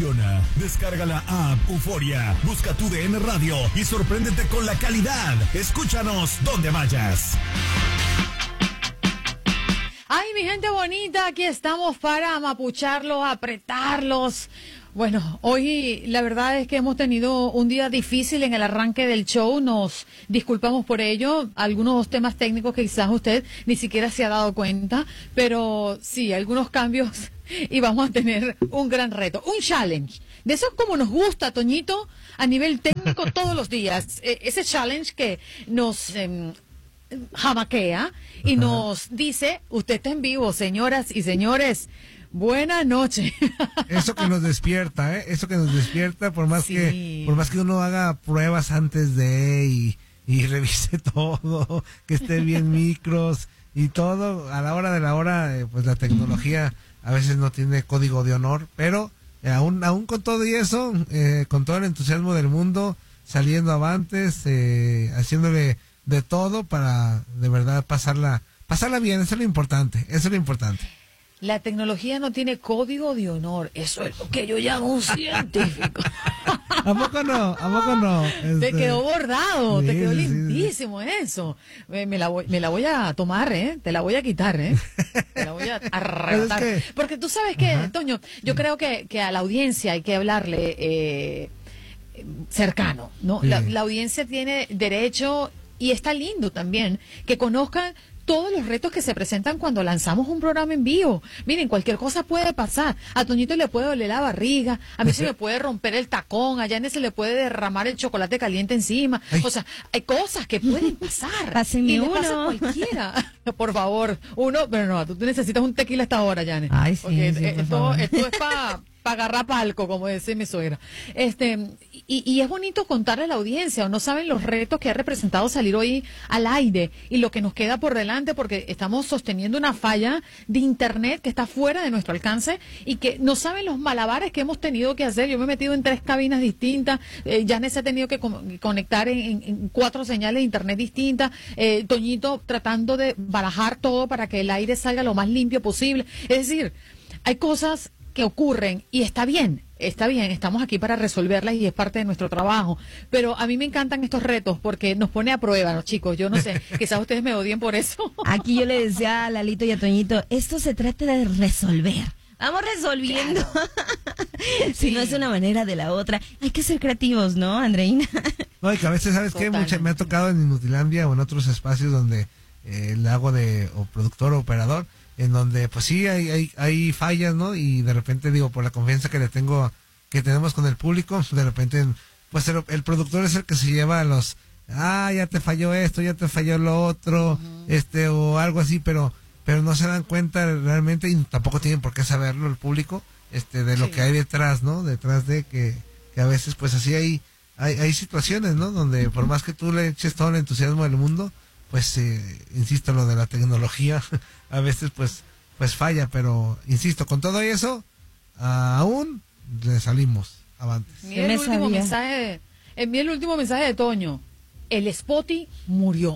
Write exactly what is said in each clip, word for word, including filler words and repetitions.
funciona. Descarga la app Euforia, busca tu D N Radio y sorpréndete con la calidad. Escúchanos donde vayas. Ay, mi gente bonita, aquí estamos para amapucharlos, apretarlos. Bueno, hoy la verdad es que hemos tenido un día difícil en el arranque del show, nos disculpamos por ello, algunos temas técnicos que quizás usted ni siquiera se ha dado cuenta, pero sí, algunos cambios y vamos a tener un gran reto, un challenge. De eso es como nos gusta, Toñito, a nivel técnico todos los días, eh, ese challenge que nos... Eh, jamaquea y nos dice, usted está en vivo, señoras y señores, buenas noches. Eso que nos despierta, ¿eh? Eso que nos despierta, por más sí. que por más que uno haga pruebas antes de y, y revise todo, que esté bien micros y todo, a la hora de la hora, eh, pues la tecnología a veces no tiene código de honor, pero eh, aún, aún con todo y eso, eh, con todo el entusiasmo del mundo, saliendo avantes, eh, haciéndole de todo para de verdad pasarla pasarla bien, eso es lo importante, eso es lo importante. La tecnología no tiene código de honor, eso es lo que yo llamo un científico. ¿A poco no? ¿A poco no? Este... Te quedó bordado, sí, te quedó sí, lindísimo sí. Eso. Me, me, la voy, me la voy a tomar, ¿eh? Te la voy a quitar, ¿eh? Te la voy a arrebatar. Es que... Porque tú sabes que, Ajá. Toño, yo creo que, que a la audiencia hay que hablarle eh, cercano, ¿no? Sí. La, la audiencia tiene derecho... Y está lindo también que conozcan todos los retos que se presentan cuando lanzamos un programa en vivo. Miren, cualquier cosa puede pasar. A Toñito le puede doler la barriga, a mí se me puede romper el tacón, a Janet se le puede derramar el chocolate caliente encima. Ay. O sea, hay cosas que pueden pasar. Pásenme y le uno. pasa a cualquiera. Por favor, uno, pero no, tú necesitas un tequila a esta hora, Janet. Ay, sí, porque sí, esto, esto es para... para agarrar palco, como dice mi suegra. Este, y, y es bonito contarle a la audiencia, o no saben los retos que ha representado salir hoy al aire y lo que nos queda por delante, porque estamos sosteniendo una falla de internet que está fuera de nuestro alcance y que no saben los malabares que hemos tenido que hacer. Yo me he metido en tres cabinas distintas, eh, Janet se ha tenido que con, conectar en, en, en cuatro señales de internet distintas, eh, Toñito tratando de barajar todo para que el aire salga lo más limpio posible. Es decir, hay cosas que ocurren y está bien, está bien, estamos aquí para resolverlas y es parte de nuestro trabajo, pero a mí me encantan estos retos porque nos pone a prueba, ¿no, chicos? Yo no sé, quizás ustedes me odien por eso. Aquí yo le decía a Lalito y a Toñito, esto se trata de resolver. Vamos resolviendo. Claro. Si sí. No es una manera de la otra. Hay que ser creativos, ¿no, Andreina? No, y que a veces, ¿sabes qué? Mucha, me ha tocado en Inutilandia o en otros espacios donde eh, le hago de o productor o operador, en donde pues sí hay, hay hay fallas, ¿no? Y de repente digo, por la confianza que le tengo, que tenemos con el público, de repente pues el, el productor es el que se lleva a los, ah, ya te falló esto, ya te falló lo otro, uh-huh. este o algo así, pero pero no se dan cuenta realmente y tampoco tienen por qué saberlo el público, este de lo sí. que hay detrás, ¿no? Detrás de que, que a veces pues así hay, hay hay situaciones, ¿no? Donde por más que tú le eches todo el entusiasmo del mundo, pues eh, insisto, lo de la tecnología a veces pues pues falla, pero insisto, con todo eso aún le salimos avantes. Mira el último mensaje, envié el último mensaje de Toño. El Spotty murió.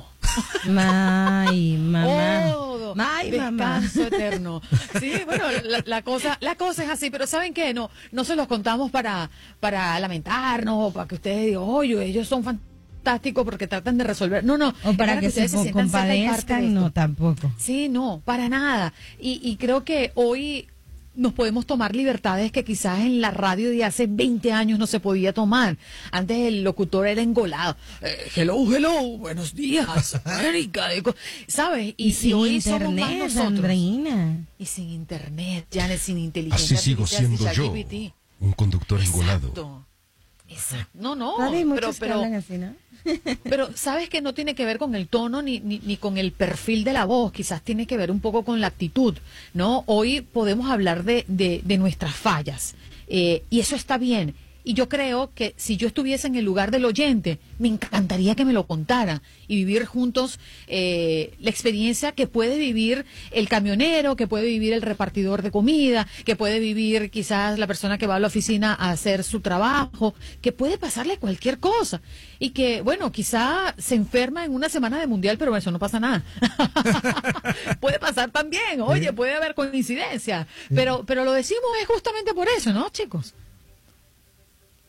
Ay, mamá. Oh, Ay, descanso mamá. eterno. Sí, bueno, la, la cosa, la cosa es así, pero ¿saben qué? No, no se los contamos para, para lamentarnos o para que ustedes digan, oye, ellos son fantásticos. Fantástico porque tratan de resolver. No, no. O para, para que, que se, se compadezcan, no, tampoco. Sí, no, para nada. Y, y creo que hoy nos podemos tomar libertades que quizás en la radio de hace veinte años no se podía tomar. Antes el locutor era engolado. Eh, hello, hello, buenos días, América. ¿Sabes? Y, y sin hoy internet, somos más Andreina. Y sin internet, ya sin inteligencia. Así sigo siendo yo, un conductor engolado. Exacto. Exacto. No, no. Hay pero, pero, así, ¿no? pero sabes que no tiene que ver con el tono ni, ni, ni con el perfil de la voz, quizás tiene que ver un poco con la actitud, ¿no? Hoy podemos hablar de, de, de nuestras fallas eh, y eso está bien. Y yo creo que si yo estuviese en el lugar del oyente, me encantaría que me lo contara y vivir juntos eh, la experiencia que puede vivir el camionero, que puede vivir el repartidor de comida, que puede vivir quizás la persona que va a la oficina a hacer su trabajo, que puede pasarle cualquier cosa. Y que, bueno, quizá se enferma en una semana de mundial, pero eso no pasa nada. Puede pasar también, oye, puede haber coincidencia. Pero, pero lo decimos es justamente por eso, ¿no, chicos?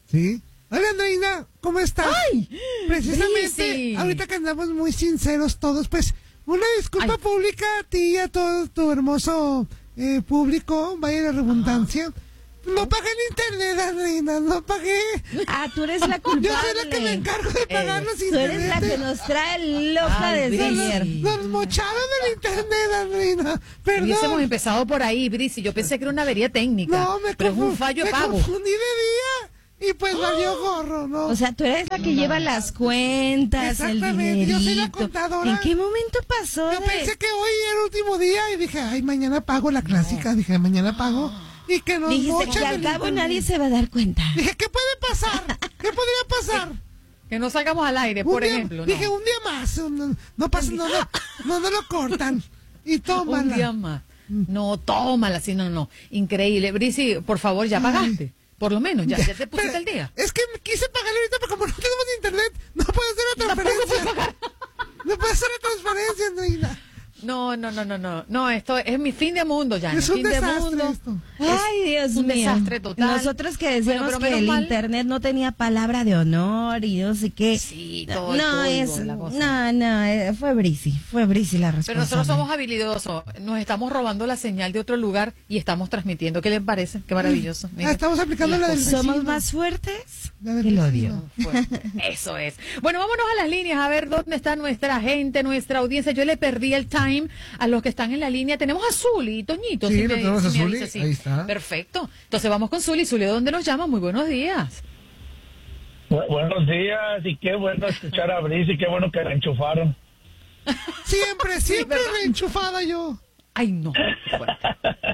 Sí. Hola, Andreina, ¿cómo estás? ¡Ay! Precisamente, Brisi. ahorita que andamos muy sinceros todos, pues, una disculpa Ay. pública a ti y a todo tu hermoso eh, público, vaya la redundancia. No pagué el internet, Andreina, no pagué. Ah, tú eres la culpable. Yo soy la que me encargo de pagar Eh, los Tú internet. eres la que nos trae loca Ay, desde Brisi. ayer. Nos mocharon el internet, Andreina. Hubiésemos Perdón. empezado por ahí, Brisi. Yo pensé que era una avería técnica. No, me, pero es un confu- fallo de me pago. confundí de día. Y pues valió gorro, ¿no? O sea, tú eres la que lleva las cuentas, el Exactamente, yo soy la dinerito. contadora. ¿En qué momento pasó? Yo de- pensé que hoy era el último día y dije, ay, mañana pago la clásica. Dije, mañana pago. Y que nos Dijiste mochan que al el cabo internet. nadie se va a dar cuenta. Dije, ¿qué puede pasar? ¿Qué podría pasar? Que no salgamos al aire, Un por día- ejemplo. Dije, no. un día más. un- No pasa, no, no, no, no lo cortan. Y tómala. Un día más. No, tómala, sí, no, no. Increíble. Brisi, por favor, ya pagaste. Por lo menos, ya, ya te pusiste Pero el día. Es que me quise pagar ahorita, pero como no tenemos internet, no puedo hacer la Tampoco puedes transferencia. No puedo hacer la transferencia, Andreina. No, no, no, no, no. No, esto es mi fin de mundo, ya. Es un fin de desastre mundo. esto. Ay, Dios un mío. desastre total. Nosotros que decíamos Bueno, pero que menos el mal- internet no tenía palabra de honor y no sé qué. Sí, todo el no, polvo, es, la cosa. no, no, eh, fue Brisi, fue Brisi la Pero responsable. nosotros somos habilidosos. Nos estamos robando la señal de otro lugar y estamos transmitiendo. ¿Qué les parece? Qué maravilloso. Mira. Ah, estamos aplicando la del Somos vecino. más fuertes La del que el vecino. odio. Fuerte. Eso es. Bueno, vámonos a las líneas a ver dónde está nuestra gente, nuestra audiencia. Yo le perdí el time a los que están en la línea. Tenemos a Zuli, Toñito. Sí, si lo me- tenemos a si me Zuli, avisa, sí. ahí está. Perfecto. Entonces vamos con Zuli. Zuli, ¿de dónde nos llama? Muy buenos días. Bu- buenos días y qué bueno escuchar a Brice y qué bueno que la enchufaron. Siempre, siempre ¿verdad? reenchufada yo. Ay, no. Fuerte.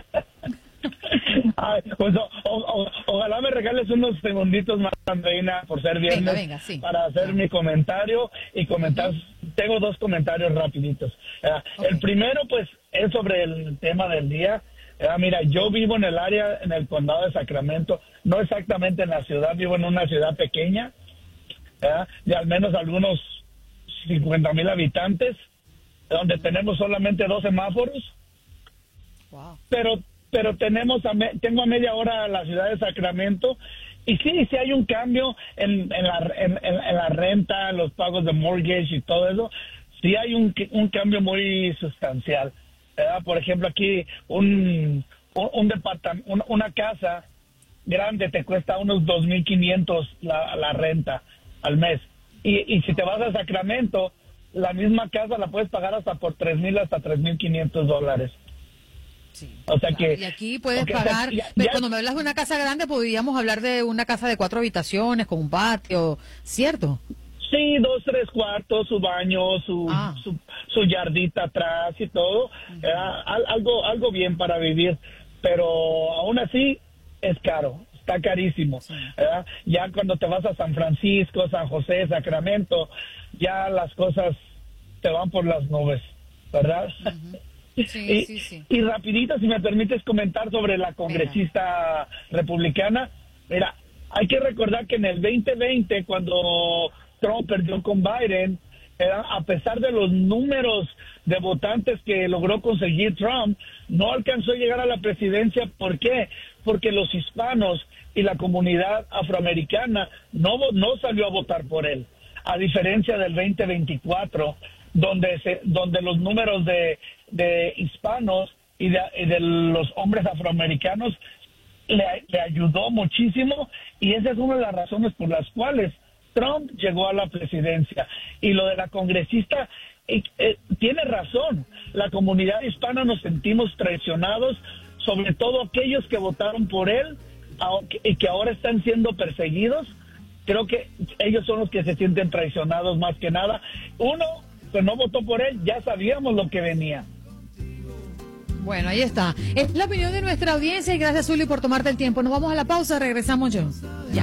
Ay, pues o- o- o- ojalá me regales unos segunditos más, Andreina, por ser viernes, Venga, venga, sí. para hacer mi comentario y comentar. Tengo dos comentarios rapiditos. Eh, Ok. El primero, pues, es sobre el tema del día. Eh, mira, yo vivo en el área, en el condado de Sacramento, no exactamente en la ciudad, vivo en una ciudad pequeña, ¿verdad? De al menos algunos cincuenta mil habitantes, donde tenemos solamente dos semáforos, Wow. pero pero tenemos a me- tengo a media hora la ciudad de Sacramento y sí, sí hay un cambio en, en, la, en, en- en la renta, los pagos de mortgage y todo eso, sí hay un, un cambio muy sustancial, ¿verdad? Por ejemplo, aquí un, un, un departamento, un- una casa grande te cuesta unos dos mil quinientos la, la renta al mes. Y, y si te vas a Sacramento, la misma casa la puedes pagar hasta por tres mil hasta tres mil quinientos dólares. Sí, O sea que- y aquí puedes ok, o sea, pagar, ya- pero ya- cuando me hablas de una casa grande, podríamos hablar de una casa de cuatro habitaciones, con un patio, ¿cierto? Sí, dos, tres cuartos, su baño, su, Ah. su, su yardita atrás y todo. Eh, al- algo, algo bien para vivir, pero aún así es caro, está carísimo. ¿Verdad? Ya cuando te vas a San Francisco, San José, Sacramento, ya las cosas te van por las nubes, ¿verdad? Sí, y, sí, sí. y rapidito, si me permites comentar sobre la congresista republicana. Mira, hay que recordar que en el veinte veinte, cuando Trump perdió con Biden, era, a pesar de los números de votantes que logró conseguir Trump, no alcanzó a llegar a la presidencia. ¿Por qué? Porque los hispanos y la comunidad afroamericana no, vo- no salió a votar por él. A diferencia del veinte veinticuatro, donde se, donde los números de, de hispanos y de, y de los hombres afroamericanos le, le ayudó muchísimo, y esa es una de las razones por las cuales Trump llegó a la presidencia. Y lo de la congresista, eh, eh, tiene razón, la comunidad hispana nos sentimos traicionados, sobre todo aquellos que votaron por él aunque- y que ahora están siendo perseguidos. Creo que ellos son los que se sienten traicionados más que nada. Uno que no votó por él, ya sabíamos lo que venía. Bueno, ahí está. Es la opinión de nuestra audiencia y gracias, Zuli, por tomarte el tiempo. Nos vamos a la pausa, regresamos yo. Ya.